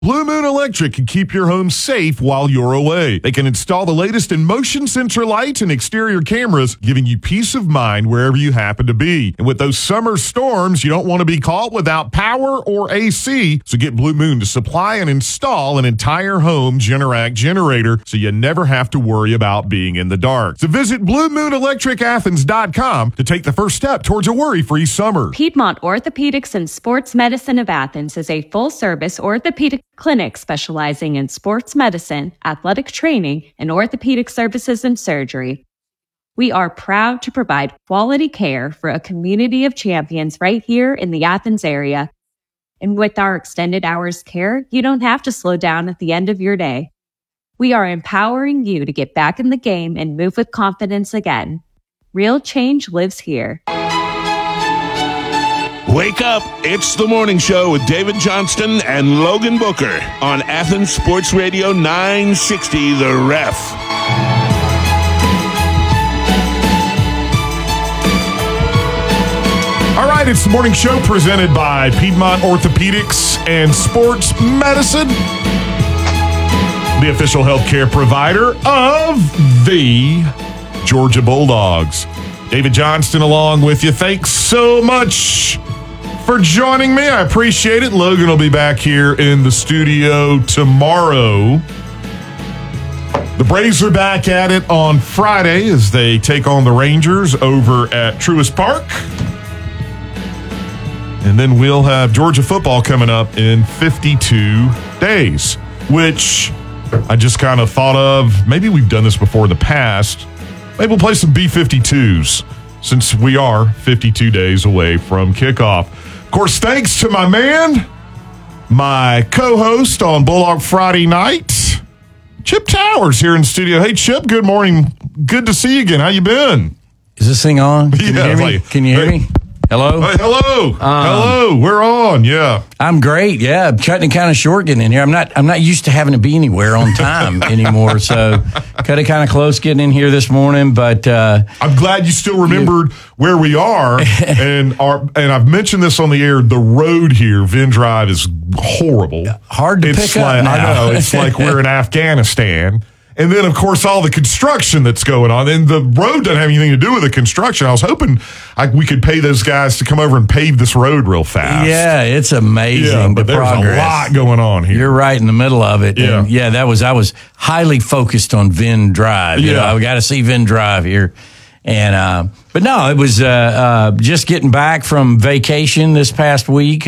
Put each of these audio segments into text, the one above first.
Blue Moon Electric can keep your home safe while you're away. They can install the latest in motion sensor lights and exterior cameras, giving you peace of mind wherever you happen to be. And with those summer storms, you don't want to be caught without power or AC. So get Blue Moon to supply and install an entire home Generac generator so you never have to worry about being in the dark. So visit BlueMoonElectricAthens.com to take the first step towards a worry-free summer. Piedmont Orthopedics and Sports Medicine of Athens is a full-service orthopedic clinic specializing in sports medicine, athletic training, and orthopedic services and surgery. We are proud to provide quality care for a community of champions right here in the Athens area. And with our extended hours care, you don't have to slow down at the end of your day. We are empowering you to get back in the game and move with confidence again. Real change lives here. Wake up. It's the morning show with David Johnston and Logan Booker on Athens Sports Radio 960, The Ref. All right, it's the morning show presented by Piedmont Orthopedics and Sports Medicine, the official healthcare provider of the Georgia Bulldogs. David Johnston along with you. Thanks so much for joining me. I appreciate it. Logan will be back here in the studio tomorrow. The Braves are back at it on Friday as they take on the Rangers over at Truist Park. And then we'll have Georgia football coming up in 52 days, which I just kind of thought of. Maybe we've done this before in the past. Maybe we'll play some B-52s since we are 52 days away from kickoff. Of course, thanks to my man, my co-host on Bulldog Friday night, Chip Towers here in the studio. Hey, Chip, good morning. Good to see you again. How you been? Is this thing on? Can you hear me? Can you hear me? Hello? Hello. Hello. We're on. Yeah. I'm great. Yeah. I'm cutting it kind of short getting in here. I'm not used to having to be anywhere on time anymore. So cut it kind of close getting in here this morning. But I'm glad you still remembered where we are. and I've mentioned this on the air. The road here, Venn Drive, is horrible. Hard to pick up now. I know. It's like we're in Afghanistan. And then, of course, all the construction that's going on. And the road doesn't have anything to do with the construction. I was hoping we could pay those guys to come over and pave this road real fast. Yeah, it's amazing. Yeah, but there's progress. A lot going on here. You're right in the middle of it. Yeah, and I was highly focused on Venn Drive. You know, I got to see Venn Drive here. And but no, it was just getting back from vacation this past week.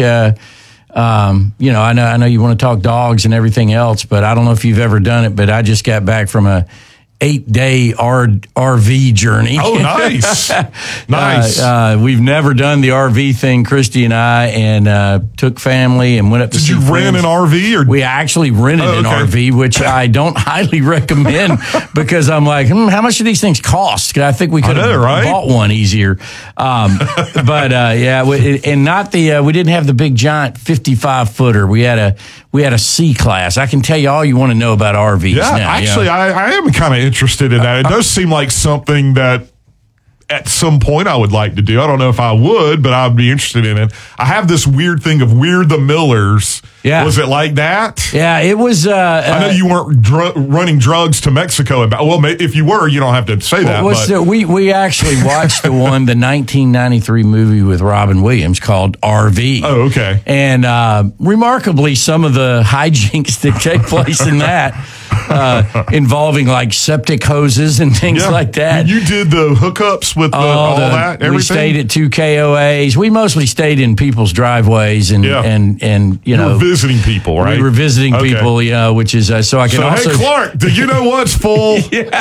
I know you want to talk dogs and everything else, but I don't know if you've ever done it, but I just got back from a 8-day RV journey. Oh, nice. Nice. We've never done the RV thing, Christy and I, and took family and went up to see friends. Did you rent an RV? Or? We actually rented an RV, which I don't highly recommend because I'm like, how much do these things cost? I think we could have bought one easier. But we didn't have the big giant 55-footer. We had a C-class. I can tell you all you want to know about RVs now. Actually, I am kind of interested in that. It does seem like something that at some point I would like to do. I don't know if I would, but I'd be interested in it. I have this weird thing of We're the Millers. Yeah. Was it like that? Yeah, it was. I know you weren't running drugs to Mexico. Well, if you were, you don't have to say that. We actually watched the 1993 movie with Robin Williams called RV. Oh, okay. And remarkably, some of the hijinks that take place in that involving like septic hoses and things like that. You did the hookups with all that, everything? We stayed at 2 KOAs. We mostly stayed in people's driveways and you know. Visiting people, right? We were visiting people, which is so I can also. Hey, Clark, do you know what's full?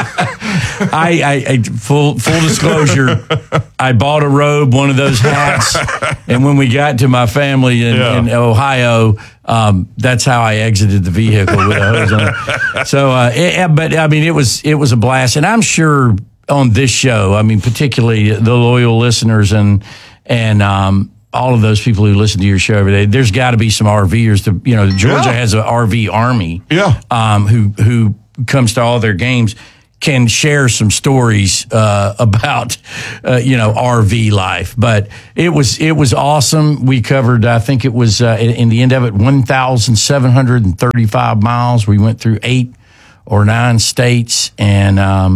I full disclosure, I bought a robe, one of those hats, and when we got to my family in Ohio, that's how I exited the vehicle with a hose on it. So, but I mean, it was a blast, and I'm sure on this show, I mean, particularly the loyal listeners and all of those people who listen to your show every day, there's got to be some RVers. Georgia has an RV army. Who comes to all their games. can share some stories about RV life. But it was awesome. We covered, I think it was in the end of it, 1,735 miles. We went through 8 or 9 states and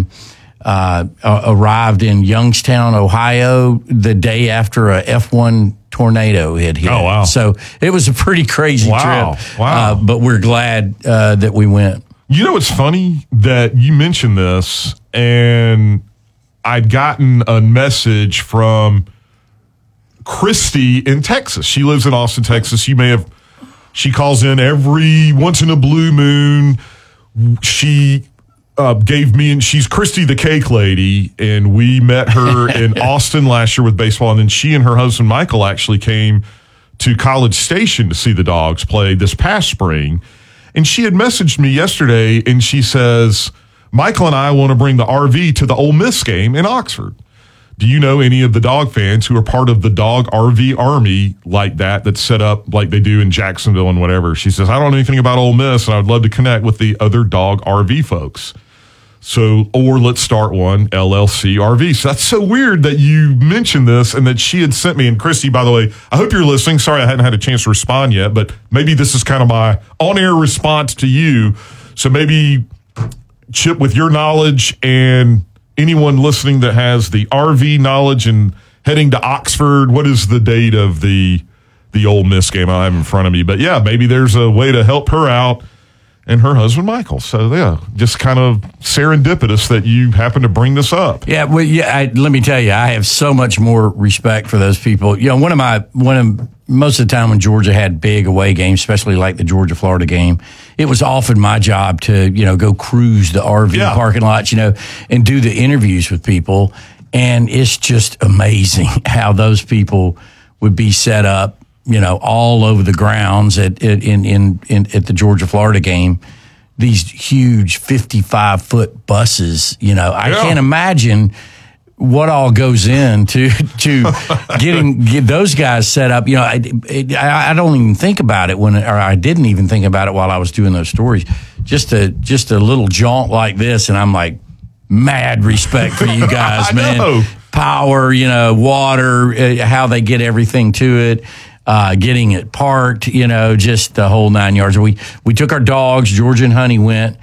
arrived in Youngstown, Ohio, the day after a F1 tornado had hit. Oh, wow. So it was a pretty crazy trip. Wow. But we're glad that we went. You know, it's funny that you mentioned this, and I'd gotten a message from Christy in Texas. She lives in Austin, Texas. She calls in every once in a blue moon. She gave me, and she's Christy the Cake Lady, and we met her in Austin last year with baseball, and then she and her husband Michael actually came to College Station to see the Dogs play this past spring. And she had messaged me yesterday, and she says, Michael and I want to bring the RV to the Ole Miss game in Oxford. Do you know any of the Dog fans who are part of the Dog RV Army like that's set up like they do in Jacksonville and whatever? She says, I don't know anything about Ole Miss, and I would love to connect with the other Dog RV folks. So, or let's start one, LLC RV. So that's so weird that you mentioned this and that she had sent me. And Christy, by the way, I hope you're listening. Sorry I hadn't had a chance to respond yet, but maybe this is kind of my on-air response to you. So maybe, Chip, with your knowledge and anyone listening that has the RV knowledge and heading to Oxford, what is the date of the Ole Miss game I have in front of me? But yeah, maybe there's a way to help her out and her husband, Michael. So, yeah, just kind of serendipitous that you happen to bring this up. Yeah, well, let me tell you, I have so much more respect for those people. You know, most of the time when Georgia had big away games, especially like the Georgia-Florida game, it was often my job to, go cruise the RV parking lots, and do the interviews with people. And it's just amazing how those people would be set up, all over the grounds at the Georgia-Florida game, these huge 55-foot buses. I can't imagine what all goes into get those guys set up. I don't even think about it I didn't even think about it while I was doing those stories. Just a little jaunt like this, and I'm like, mad respect for you guys, man. Know. Power, water, how they get everything to it. Getting it parked, just the whole 9 yards. We took our dogs. Georgia and Honey went.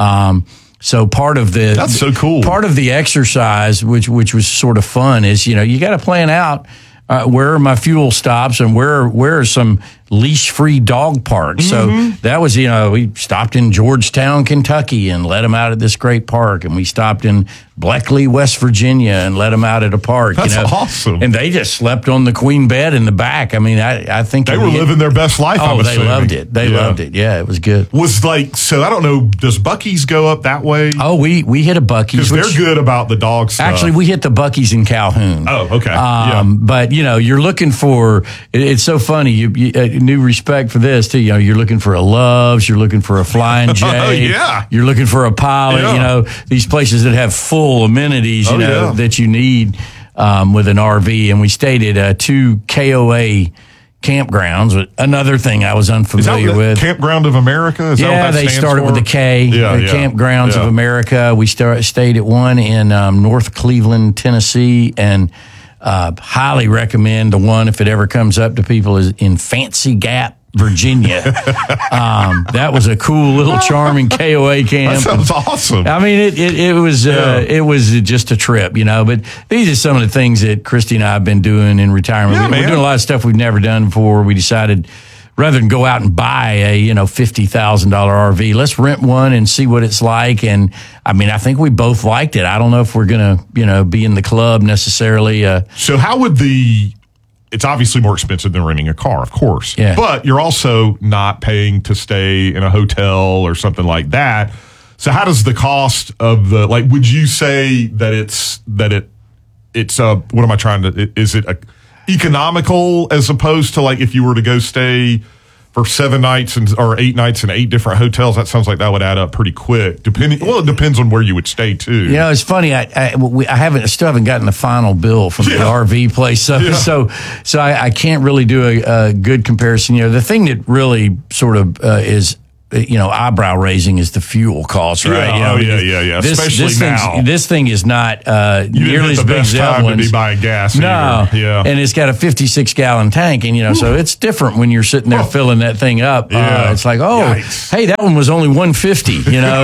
So that's so cool. Part of the exercise, which was sort of fun, is you got to plan out where are my fuel stops and where are some leash-free dog parks. Mm-hmm. So that was we stopped in Georgetown, Kentucky, and let them out at this great park, and we stopped in Bleckley, West Virginia, and let them out at a park. That's awesome. And they just slept on the queen bed in the back. I mean, I think they were living their best life. Oh, they loved it. They loved it. Yeah, it was good. So I don't know. Does Buc-ee's go up that way? Oh, we hit a Buc-ee's because they're good about the dog stuff. Actually, we hit the Buc-ee's in Calhoun. Oh, okay. But you're looking for. It's so funny. You new respect for this too. You're looking for a Love's. You're looking for a Flying J. Yeah. You're looking for a Pilot. Yeah. These places that have full amenities. That you need with an RV. And we stayed at 2 KOA campgrounds. Another thing I was unfamiliar with. Campground of America? Is that what that they started for? with the K. Campgrounds of America. We stayed at one in North Cleveland, Tennessee, and highly recommend the one, if it ever comes up to people, is in Fancy Gap, Virginia. That was a cool little charming KOA camp. That sounds awesome. I mean, it was just a trip, But these are some of the things that Christy and I have been doing in retirement. We're doing a lot of stuff we've never done before. We decided, rather than go out and buy a $50,000 RV, let's rent one and see what it's like. And I mean, I think we both liked it. I don't know if we're gonna be in the club necessarily. So how would it's obviously more expensive than renting a car, of course. Yeah. But you're also not paying to stay in a hotel or something like that. So how does the cost of would you say that it's what am I trying to, is it economical as opposed to if you were to go stay for 7 nights or 8 nights in 8 different hotels? That sounds like that would add up pretty quick. It depends on where you would stay too. It's funny. I still haven't gotten the final bill from the RV place, so I can't really do a good comparison. The thing that really sort of is eyebrow raising is the fuel cost, right? Yeah. Especially now. This thing is not nearly as the big best as the other time ones. to be buying gas. No, either. Yeah, and it's got a 56-gallon tank, and so it's different when you're sitting there filling that thing up. Yeah. It's like, Yikes. hey, that one was only 150,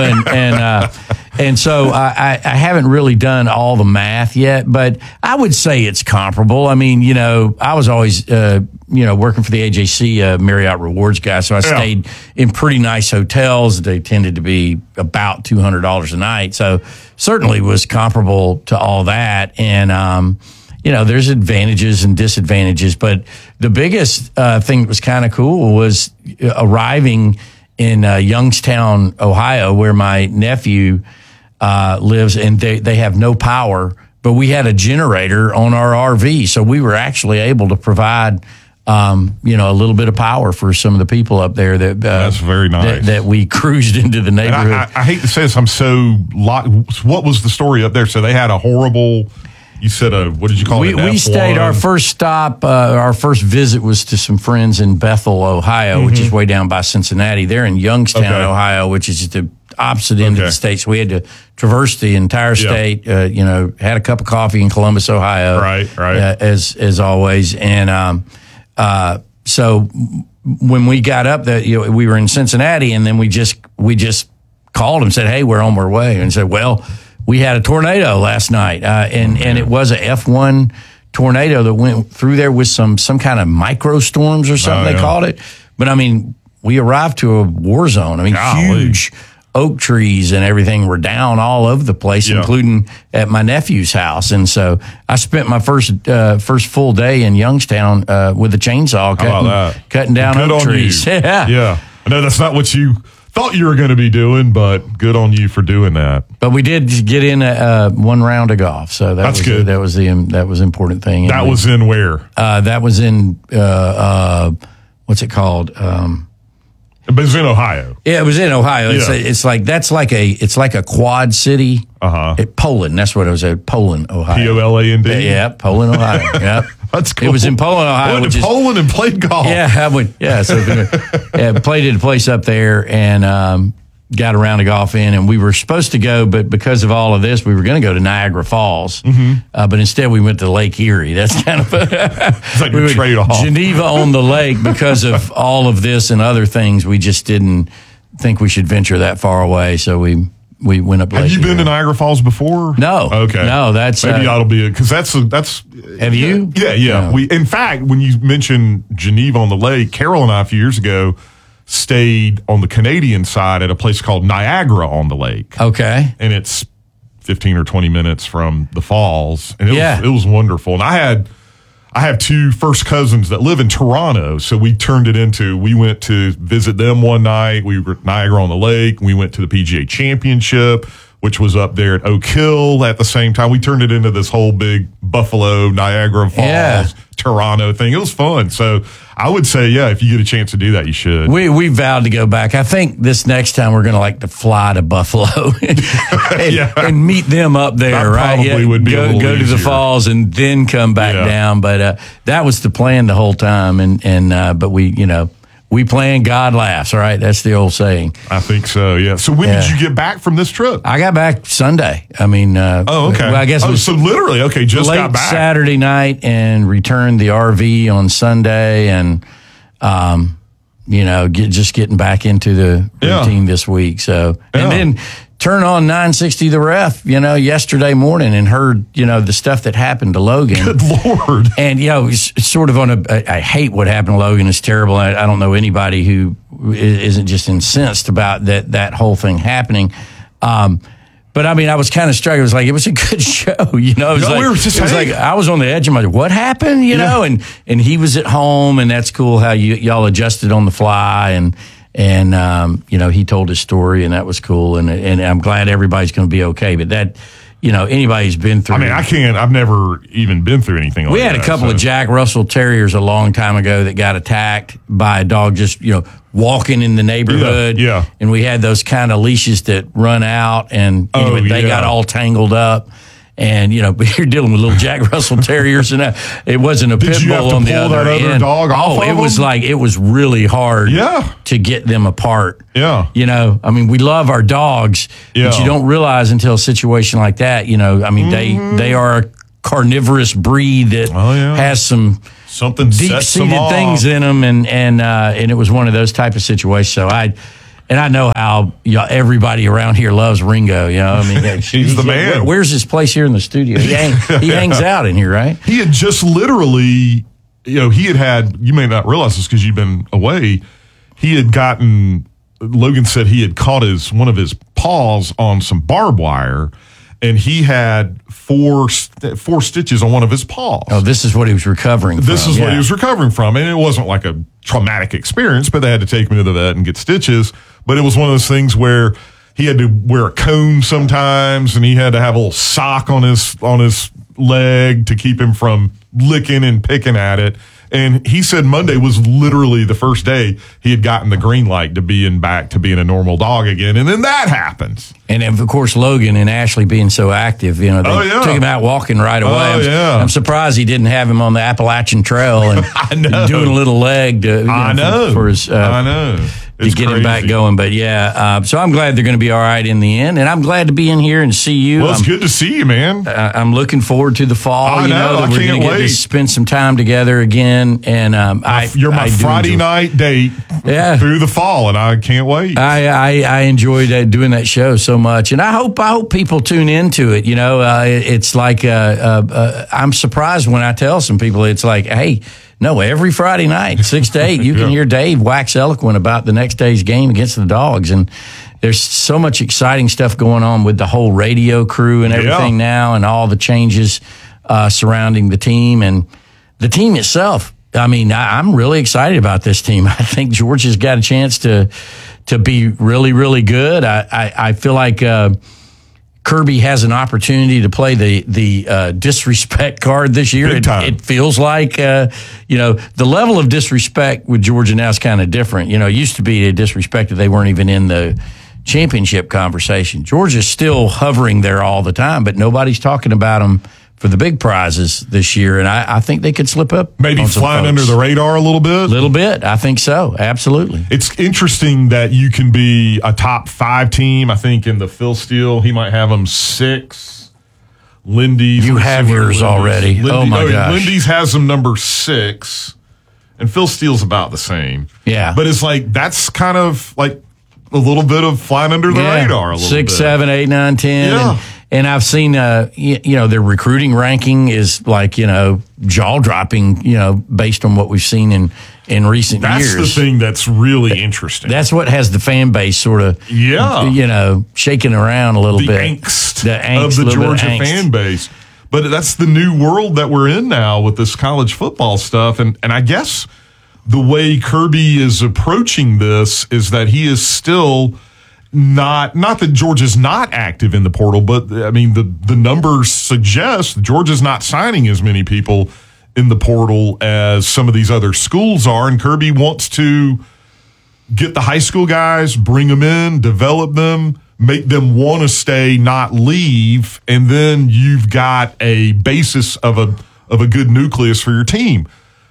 and so I haven't really done all the math yet, but I would say it's comparable. I mean, I was always working for the AJC Marriott Rewards guy, so I stayed in pretty nice hotels. They tended to be about $200 a night, so certainly was comparable to all that. And there's advantages and disadvantages, but the biggest thing that was kind of cool was arriving in Youngstown, Ohio, where my nephew lives, and they have no power, but we had a generator on our RV, so we were actually able to provide a little bit of power for some of the people up there. That's very nice. That we cruised into the neighborhood. I hate to say this, what was the story up there? So they had a horrible. You said what did you call it? We stayed. Our first stop, our first visit was to some friends in Bethel, Ohio, which is way down by Cincinnati. They're in Youngstown, Ohio, which is the opposite end of the state. So we had to traverse the entire state. Had a cup of coffee in Columbus, Ohio. Right. As always, and so when we got up there, we were in Cincinnati, and then we just called and said, "Hey, we're on our way," and said, "Well, we had a tornado last night, and it was a F1 tornado that went through there with some kind of microstorms or something they called it. But I mean, we arrived to a war zone. I mean, huge oak trees and everything were down all over the place, including at my nephew's house. And so I spent my first full day in Youngstown with a chainsaw cutting down good oak trees. Yeah. I know that's not what you thought you were going to be doing, but good on you for doing that. But we did get in one round of golf, so that's good. That was the important thing. That was in where? That was in what's it called? But it was in Ohio. Yeah, it was in Ohio. It's like a quad city. Poland. That's what it was at. Poland, Ohio. Poland. Yeah, Poland, Ohio. Yep. That's cool. It was in Poland, Ohio. I went to Poland and played golf. Yeah, I would. Yeah, so played at a place up there and got a round of golf in, and we were supposed to go, but because of all of this, we were going to go to Niagara Falls, but instead we went to Lake Erie. That's kind of it's like a trade-off. Geneva on the lake, because of all of this and other things, we just didn't think we should venture that far away, so we went up. Have you been to Niagara Falls before? No. Okay. No, that's maybe that'll be because that's. Have you? Yeah. No. In fact, when you mentioned Geneva on the lake, Carol and I a few years ago stayed on the Canadian side at a place called Niagara on the lake. Okay. And it's 15 or 20 minutes from the falls. And it was wonderful. And I have two first cousins that live in Toronto. So we went to visit them one night. We were at Niagara on the lake. We went to the PGA Championship, which was up there at Oak Hill at the same time. We turned it into this whole big Buffalo, Niagara Falls, Toronto thing. It was fun. So I would say, if you get a chance to do that, you should. We vowed to go back. I think this next time we're going to fly to Buffalo and meet them up there, that right? Probably would be go to the falls and then come back down. But that was the plan the whole time. But we plan, God laughs, right? That's the old saying. I think so, yeah. So when did you get back from this trip? I got back Sunday. I mean, okay. Well, I guess it was so literally, just late got back. Saturday night and returned the RV on Sunday, and just getting back into the routine this week. So, and then turn on 960 The Ref, yesterday morning and heard, the stuff that happened to Logan. Good Lord. And, it's sort of I hate what happened to Logan. It's terrible. I don't know anybody who isn't just incensed about that whole thing happening. But I mean, I was kind of struck. It was a good show, I was on the edge of my, what happened, and he was at home, and that's cool how y'all adjusted on the fly, and he told his story, and that was cool, and I'm glad everybody's going to be okay. But that, anybody who's been through. I mean, I've never even been through anything like that. We had a couple of Jack Russell Terriers a long time ago that got attacked by a dog just, walking in the neighborhood. Yeah. And we had those kind of leashes that run out, and they got all tangled up. And, you're dealing with little Jack Russell Terriers, and it wasn't a pit bull on the other end. Dog off of it was them? it was really hard to get them apart. Yeah. We love our dogs, but you don't realize until a situation like that, they are a carnivorous breed that has something deep-seated things in them, and it was one of those type of situations. So I know how everybody around here loves Ringo. He's the man. Where's his place here in the studio? He hangs out in here, right? He had just literally, had, you may not realize this because you've been away, he had gotten, Logan said he had caught one of his paws on some barbed wire, and he had four stitches on one of his paws. Oh, this is what he was recovering from. This is what he was recovering from. And it wasn't like a traumatic experience, but they had to take him to the vet and get stitches. But it was one of those things where he had to wear a cone sometimes, and he had to have a little sock on his leg to keep him from licking and picking at it. And he said Monday was literally the first day he had gotten the green light to being back to being a normal dog again. And then that happens. And of course, Logan and Ashley being so active, they took him out walking right away. I'm surprised he didn't have him on the Appalachian Trail and doing a little leg for his. I know. To get him back going. But so I'm glad they're going to be all right in the end. And I'm glad to be in here and see you. Well, it's good to see you, man. I'm looking forward to the fall. I know. That we're going to get to spend some time together again. And you're my Friday night date through the fall, and I can't wait. I enjoyed doing that show so much. And I hope people tune into it. It's like I'm surprised when I tell some people, it's like, hey, no, every Friday night, 6 to 8, you can hear Dave wax eloquent about the next day's game against the Dogs. And there's so much exciting stuff going on with the whole radio crew and everything now, and all the changes surrounding the team and the team itself. I'm really excited about this team. I think Georgia's got a chance to be really, really good. I feel like Kirby has an opportunity to play the disrespect card this year. It feels like, the level of disrespect with Georgia now is kind of different. It used to be they disrespected, they weren't even in the championship conversation. Georgia's still hovering there all the time, but nobody's talking about them for the big prizes this year, and I think they could slip up. Maybe flying under the radar a little bit? A little bit. I think so. Absolutely. It's interesting that you can be a top 5 team. I think in the Phil Steele, he might have them 6. Lindy's. You have yours already. Oh, my gosh. Lindy's has them number 6, and Phil Steele's about the same. Yeah. But it's like, that's kind of like a little bit of flying under the radar a little 6, bit. 7, 8, 9, 10. Yeah. And I've seen, their recruiting ranking is like, jaw-dropping, based on what we've seen in recent years. That's the thing that's really interesting. That's what has the fan base sort of, shaking around a little bit. The angst of the Georgia fan base. But that's the new world that we're in now with this college football stuff. And I guess the way Kirby is approaching this is that he is still not that Georgia's not active in the portal, but the numbers suggest Georgia's not signing as many people in the portal as some of these other schools are. And Kirby wants to get the high school guys, bring them in, develop them, make them want to stay, not leave. And then you've got a basis of a good nucleus for your team.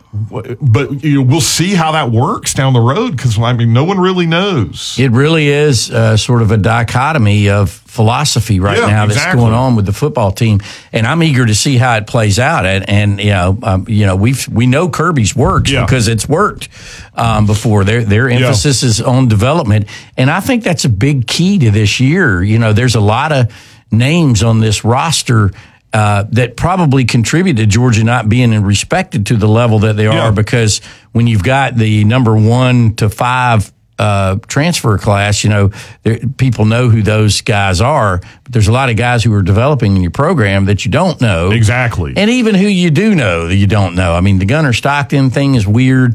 But we'll see how that works down the road, because no one really knows. It really is sort of a dichotomy of philosophy now that's going on with the football team, and I'm eager to see how it plays out. And we know Kirby's works because it's worked before. Their emphasis is on development, and I think that's a big key to this year. There's a lot of names on this roster that probably contribute to Georgia not being respected to the level that they are, because when you've got the number 1 to 5 transfer class, people know who those guys are, but there's a lot of guys who are developing in your program that you don't know. Exactly. And even who you do know that you don't know. The Gunnar Stockton thing is weird.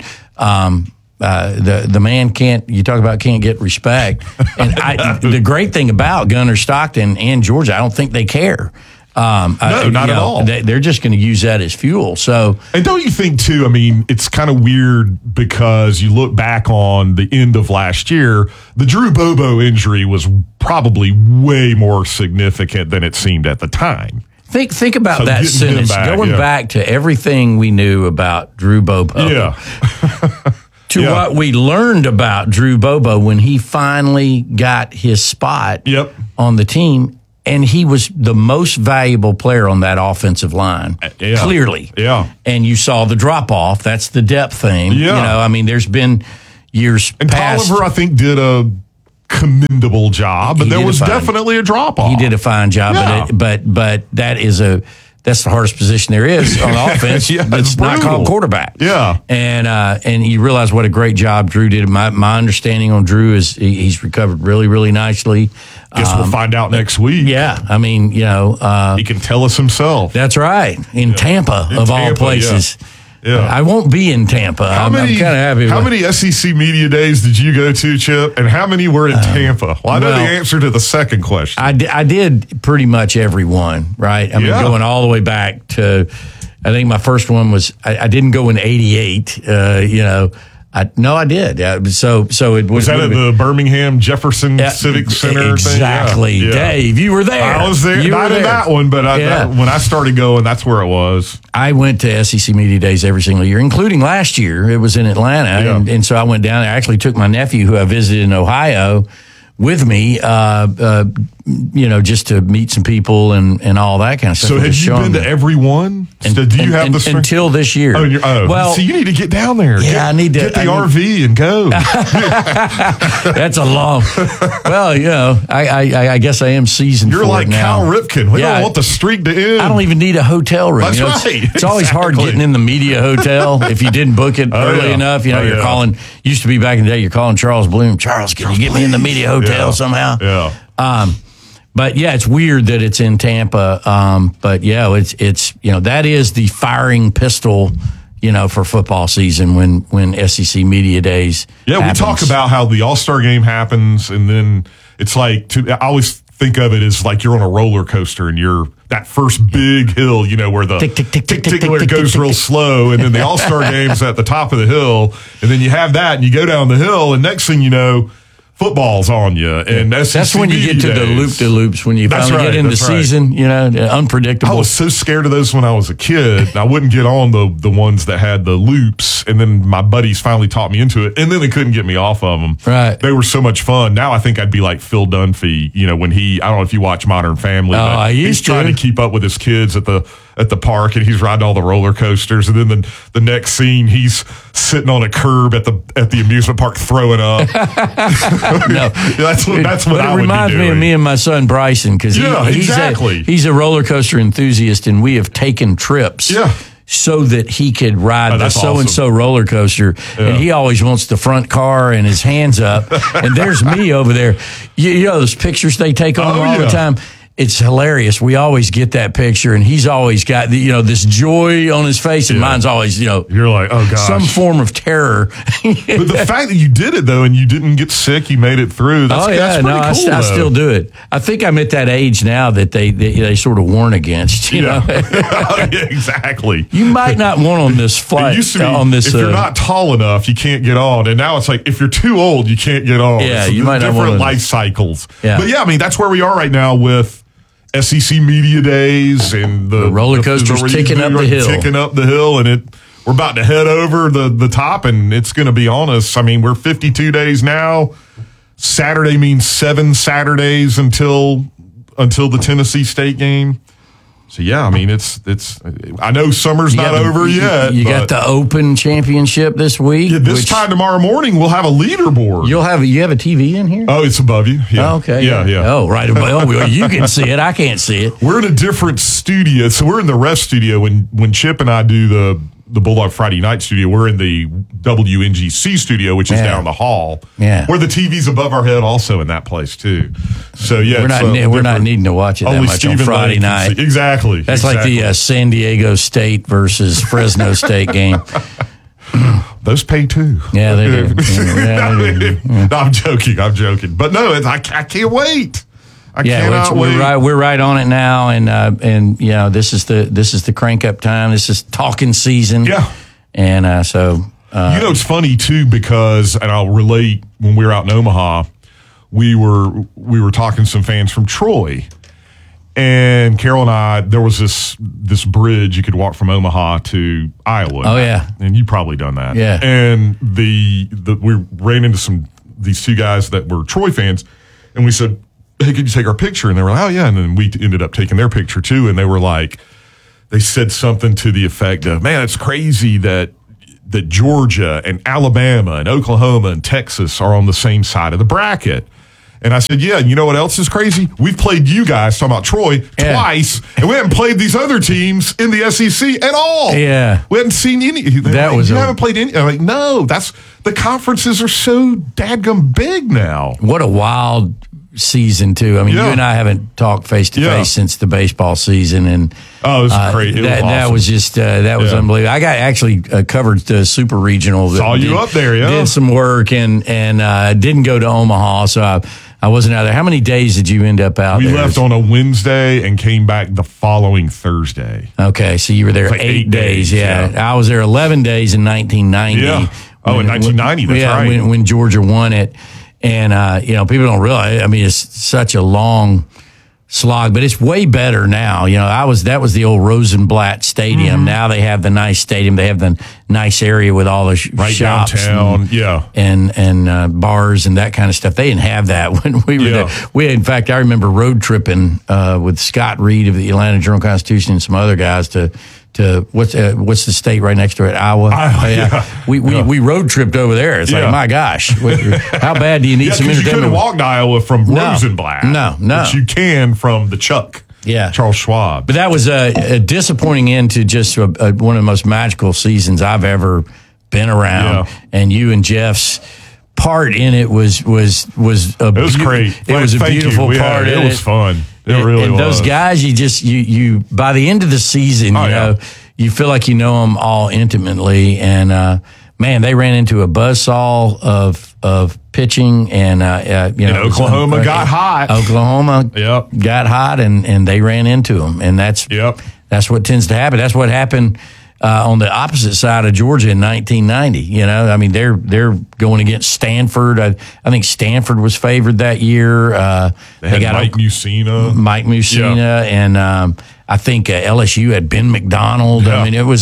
The man can't get respect. And the great thing about Gunnar Stockton and Georgia, I don't think they care. No, not at all. They're just going to use that as fuel. So, and don't you think too? It's kind of weird because you look back on the end of last year, the Drew Bobo injury was probably way more significant than it seemed at the time. Think about So that getting him sentence. back, Going yeah. back to everything we knew about Drew Bobo. Yeah. To Yeah. what we learned about Drew Bobo when he finally got his spot Yep. on the team, and he was the most valuable player on that offensive line, Yeah. clearly. Yeah. And you saw the drop off. That's the depth thing. Yeah. You know, I mean, there's been years And past. Tolliver, I think, did a commendable job, but He there did was a fine- definitely a drop off. He did a fine job, Yeah. but that's the hardest position there is on offense. Yeah, it's it's not brutal. called quarterback. Yeah. And you realize what a great job Drew did. My understanding on Drew is he's recovered really, really nicely. Guess we'll find out next week. Yeah, I mean, you know, He can tell us himself. that's right. In Tampa, In of all Tampa, places. Yeah. I won't be in Tampa. I'm kind of happy. How with- many SEC media days did you go to, Chip? And how many were in Tampa? Well, I know well, the answer to the second question. I did pretty much every one, right? I mean, Yeah. going all the way back to, I think my first one was, I didn't go in 88, you know. I did. So it was that at the Birmingham Jefferson Yeah, Civic Center exactly. thing? Yeah. Dave, you were there. I was there. You Not were in there. that one, but Yeah. when I started going, that's where it was. I went to SEC Media Days every single year, including last year. It was in Atlanta. Yeah. And so I went down there. I actually took my nephew, who I visited in Ohio, with me, you know, just to meet some people and all that kind of stuff. So Just have you showing been to them. every one? So do you have the strength? until this year? Well, so you need to get down there. Yeah, I need to get the I need- RV and go. That's a long. Well, you know, I guess I am seasoned. You're for like it now. Cal Ripken. We Yeah. don't want the streak to end. I don't even need a hotel room. That's you know, right. It's always hard Exactly. getting in the media hotel if you didn't book it early yeah. enough. You know, Oh, you're yeah. calling. Used to be back in the day, you're calling Charles Bloom. Charles, can you get me in the media hotel Yeah. somehow? Yeah. But yeah, it's weird that it's in Tampa. But yeah, it's you know, that is the firing pistol, you know, for football season when SEC Media Days. Yeah, happens. we talk about how the All-Star game happens, and then it's like, I always think of it as like you're on a roller coaster, and you're that first big hill, you know, where the Tick, tick, tick, tick, tick, where it tick, goes tick, real tick. slow, and then the All-Star game's at the top of the hill, and then you have that, and you go down the hill, and next thing you know, football's on you. And That's when you get to the loop-de-loops, when you That's finally right, get into that's right. season, you know, unpredictable. I was so scared of those when I was a kid. I wouldn't get on the ones that had the loops, and then my buddies finally taught me into it, and then they couldn't get me off of them. Right. They were so much fun. Now I think I'd be like Phil Dunphy, you know, when I don't know if you watch Modern Family, but I he's used to. trying to keep up with his kids at the park, and he's riding all the roller coasters, and then the next scene he's sitting on a curb at the amusement park throwing up. No. that's what But I it would be reminds me of doing. me and my son Bryson, because Yeah, exactly. he's a roller coaster enthusiast, and we have taken trips. Yeah. So that he could ride the that's so-and-so roller coaster. And he always wants the front car and his hands up. And there's me over there. You know those pictures they take on Oh, him all the yeah. time? It's hilarious. We always get that picture, and he's always got this joy on his face, and Yeah. mine's always, You're like, oh gosh. some form of terror. But the fact that you did it though, and you didn't get sick, you made it through. That's, that's pretty cool. I still do it. I think I'm at that age now that they sort of warn against. You know, Yeah, exactly. you might not want on this flight. It used to be on this. if you're not tall enough, you can't get on, and now it's like if you're too old, you can't get on. Yeah, It's you might not different wanna- life cycles. Yeah. But yeah, I mean that's where we are right now with SEC Media Days and the roller coaster's ticking up the hill. ticking up the hill, and we're about to head over the top, and it's going to be on us. I mean, we're 52 days now. Saturday means 7 Saturdays until the Tennessee State game. So yeah, I mean it's. I know summer's not over yet. You but got the Open Championship this week. this which time tomorrow morning we'll have a leaderboard. you have a TV in here. Oh, it's above you. Yeah. Oh, okay. Yeah. Oh, right above. Oh, well, you can see it. I can't see it. We're in a different studio. So we're in the ref studio. When Chip and I do the Bulldog Friday Night studio, we're in the WNGC studio, which is Yeah. down the hall. Yeah. Where the TV's above our head also in that place too. So yeah, We're not needing to watch it that Only much on Stephen Friday Lane can night. see. Exactly. That's like the San Diego State versus Fresno State game. those pay too. Yeah, they do. Yeah, they do. No, I'm joking. But no, I can't wait. I cannot wait. we're right on it now, and this is the crank up time. This is talking season. Yeah. And so It's funny too because, and I'll relate, when we were out in Omaha, we were talking to some fans from Troy, And Carol and I, there was this bridge you could walk from Omaha to Iowa. Oh, yeah. And you've probably done that. Yeah. And we ran into these two guys that were Troy fans, and we said, hey, could you take our picture? And they were like, oh, yeah. And then we ended up taking their picture, too. And they were like, they said something to the effect of, man, it's crazy that Georgia and Alabama and Oklahoma and Texas are on the same side of the bracket. And I said, yeah, and you know what else is crazy? We've played you guys, talking about Troy, twice, and we haven't played these other teams in the SEC at all. Yeah. We hadn't seen any. You haven't played any. I'm like, no, the conferences are so dadgum big now. What a wild season, too. I mean, you and I haven't talked face-to-face since the baseball season. And oh, it was great. That was just, that was unbelievable. I got actually covered the Super Regional. Saw you up there, yeah. Did some work and didn't go to Omaha, so I wasn't out there. How many days did you end up out there? We left on a Wednesday and came back the following Thursday. Okay, so you were there like 8 days. Yeah. I was there 11 days in 1990. Yeah. Oh, in 1990, that's right. When Georgia won it. And, people don't realize, I mean, it's such a long slog, but it's way better now. That was the old Rosenblatt Stadium. Mm-hmm. Now they have the nice stadium. They have the nice area with all the shops downtown, and bars and that kind of stuff. They didn't have that when we were there. In fact, I remember road tripping with Scott Reed of the Atlanta Journal-Constitution and some other guys to what's the state right next to it? Iowa. We road tripped over there. It's like, my gosh, how bad do you need some entertainment? You couldn't walk to Iowa from Rosenblatt. No. But you can from the Chuck. Yeah. Charles Schwab. But that was a disappointing end to just one of the most magical seasons I've ever been around. Yeah. And you and Jeff's part in it was great. It was a beautiful part. It was fun. It really was. Those guys, you by the end of the season, you feel like you know them all intimately. And man, they ran into a buzzsaw of pitching, and Oklahoma got hot. Oklahoma got hot, and they ran into them, and that's what tends to happen. That's what happened on the opposite side of Georgia in 1990. I mean, they're going against Stanford. I think Stanford was favored that year. They got Mike Musina, and I think LSU had Ben McDonald. Yeah. I mean, it was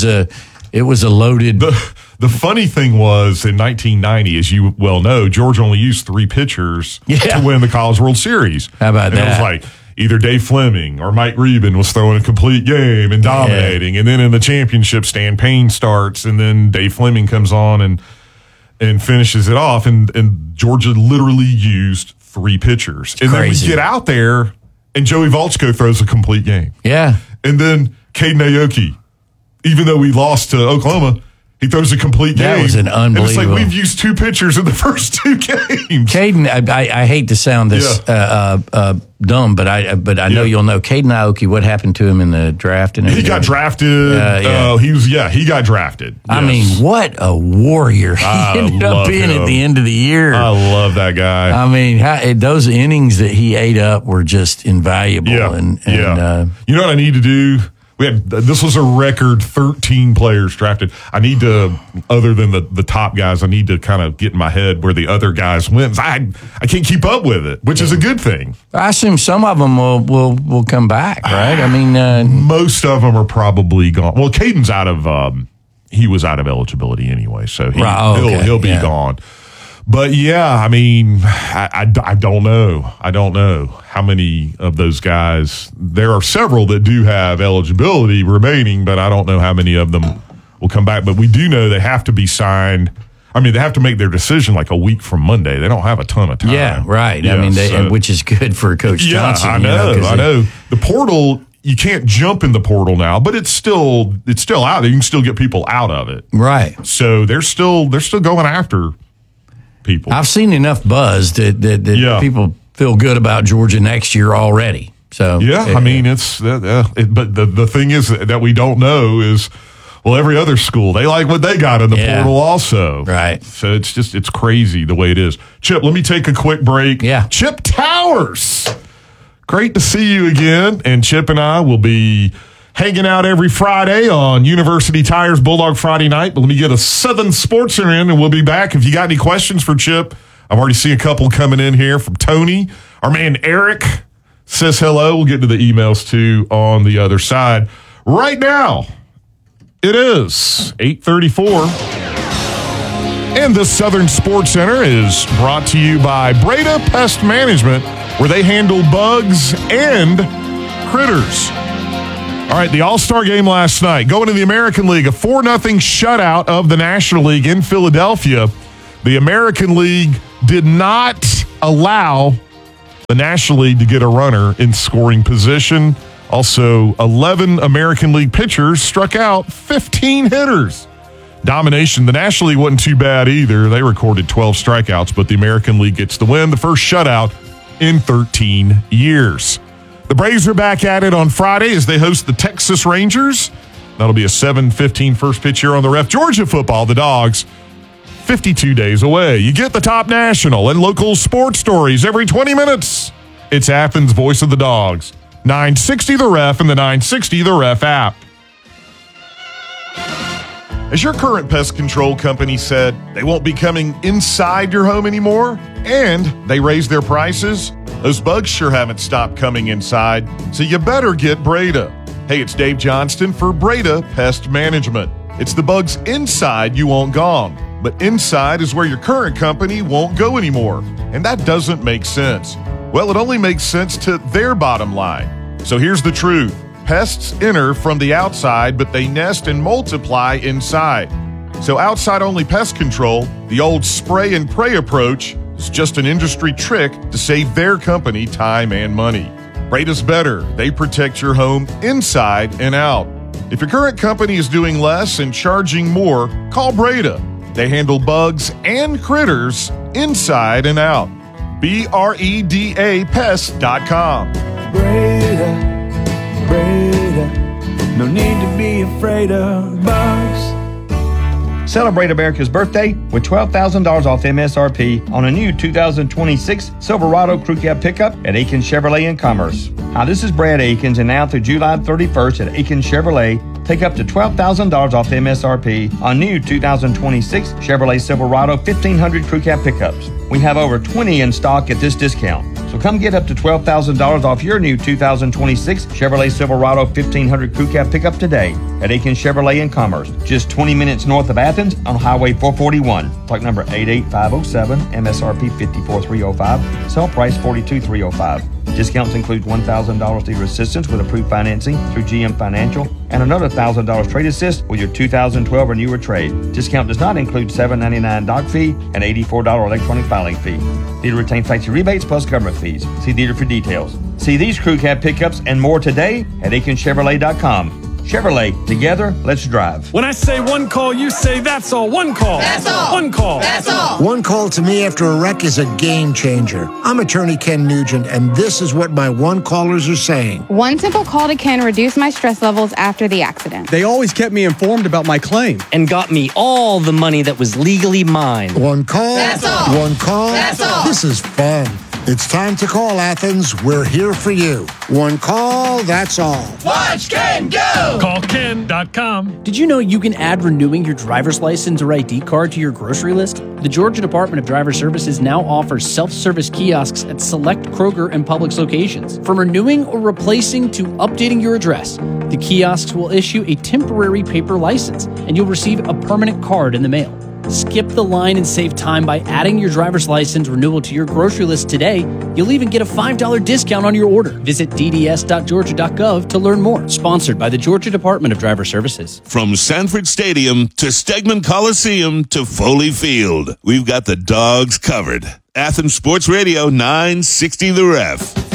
a loaded. The funny thing was in 1990, as you well know, Georgia only used 3 pitchers to win the College World Series. How about that? It was like either Dave Fleming or Mike Reben was throwing a complete game and dominating. Yeah. And then in the championship, Stan Payne starts, and then Dave Fleming comes on and finishes it off. And Georgia literally used 3 pitchers. And then we get out there, and Joey Volchko throws a complete game. Yeah. And then Caden Aoki, even though we lost to Oklahoma, he throws a complete game. That was an unbelievable. And it's like we've used 2 pitchers in the first 2 games. Caden, I hate to sound this dumb, but I know you'll know. Caden Aoki, what happened to him in the draft? And he got drafted. He got drafted. I mean, what a warrior he ended up being at the end of the year. I love that guy. I mean, those innings that he ate up were just invaluable. Yeah. You know what I need to do? This was a record 13 players drafted. I need to, other than the top guys, I need to kind of get in my head where the other guys went. I can't keep up with it, which is a good thing. I assume some of them will come back, right? I mean, most of them are probably gone. Well, Caden's he was out of eligibility anyway, so he'll be gone. But I mean, I don't know. I don't know how many of those guys. There are several that do have eligibility remaining, but I don't know how many of them will come back. But we do know they have to be signed. I mean, they have to make their decision like a week from Monday. They don't have a ton of time. Yeah, right. I mean, which is good for Coach Johnson. I know. The portal, you can't jump in the portal now, but it's still out there. You can still get people out of it. Right. So they're still going after people. I've seen enough buzz that people feel good about Georgia next year already. So I mean, it's but the thing is that we don't know is, well, every other school, they like what they got in the portal also. Right. So it's crazy the way it is. Chip, let me take a quick break. Yeah. Chip Towers, great to see you again. And Chip and I will be hanging out every Friday on University Tires Bulldog Friday night. But let me get a Southern Sportser in, and we'll be back. If you got any questions for Chip, I've already seen a couple coming in here from Tony. Our man Eric says hello. We'll get to the emails, too, on the other side. Right now, it is 8:34. And the Southern Sports Center is brought to you by Breda Pest Management, where they handle bugs and critters. All right, the All-Star game last night. Going to the American League, a 4-0 shutout of the National League in Philadelphia. The American League did not allow the National League to get a runner in scoring position. Also, 11 American League pitchers struck out 15 hitters. Domination. The National League wasn't too bad either. They recorded 12 strikeouts, but the American League gets the win. The first shutout in 13 years. The Braves are back at it on Friday as they host the Texas Rangers. That'll be a 7:15 first pitch here on the Ref. Georgia football, the Dogs, 52 days away. You get the top national and local sports stories every 20 minutes. It's Athens' Voice of the Dogs. 960 The Ref and the 960 The Ref app. As your current pest control company said they won't be coming inside your home anymore, and they raised their prices, those bugs sure haven't stopped coming inside, so you better get Breda. Hey, it's Dave Johnston for Breda Pest Management. It's the bugs inside you want gone, but inside is where your current company won't go anymore, and that doesn't make sense. Well, it only makes sense to their bottom line. So here's the truth. Pests enter from the outside, but they nest and multiply inside. So outside-only pest control, the old spray and pray approach, is just an industry trick to save their company time and money. Breda's better. They protect your home inside and out. If your current company is doing less and charging more, call Breda. They handle bugs and critters inside and out. BREDA Pest.com. Breda, no need to be afraid of bugs. Celebrate America's birthday with $12,000 off MSRP on a new 2026 Silverado Crew Cab pickup at Aikens Chevrolet in Commerce. Hi, this is Brad Aikens, and now through July 31st at Aikens Chevrolet, take up to $12,000 off MSRP on new 2026 Chevrolet Silverado 1500 Crew Cab pickups. We have over 20 in stock at this discount. So come get up to $12,000 off your new 2026 Chevrolet Silverado 1500 Crew Cab pickup today at Aikens Chevrolet in Commerce, just 20 minutes north of Athens on Highway 441. Talk number 88507, MSRP 54305, sell price 42305. Discounts include $1,000 dealer assistance with approved financing through GM Financial and another $1,000 trade assist with your 2012 or newer trade. Discount does not include $7.99 dock fee and $84 electronic filing fee. Dealer retains factory rebates plus government fees. See dealer for details. See these crew cab pickups and more today at AikenChevrolet.com. Chevrolet, together, let's drive. When I say one call, you say that's all. One call. That's all. One call. That's all. One call to me after a wreck is a game changer. I'm attorney Ken Nugent, and this is what my one callers are saying. One simple call to Ken reduced my stress levels after the accident. They always kept me informed about my claim. And got me all the money that was legally mine. One call. That's all. One call. That's all. This is fun. It's time to call Athens. We're here for you. One call, that's all. Watch Ken go! CallKen.com. Did you know you can add renewing your driver's license or ID card to your grocery list? The Georgia Department of Driver Services now offers self-service kiosks at select Kroger and Publix locations. From renewing or replacing to updating your address, the kiosks will issue a temporary paper license, and you'll receive a permanent card in the mail. Skip the line and save time by adding your driver's license renewal to your grocery list today. You'll even get a $5 discount on your order. Visit dds.georgia.gov to learn more. Sponsored by the Georgia Department of Driver Services. From Sanford Stadium to Stegman Coliseum to Foley Field, we've got the Dogs covered. Athens Sports Radio 960 The Ref.